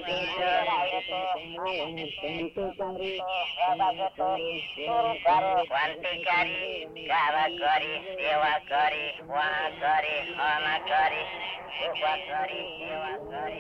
Bijo Bhagavato Surukari Vantikari Gavakari Devakari Vakari Anakari Upakari Devakari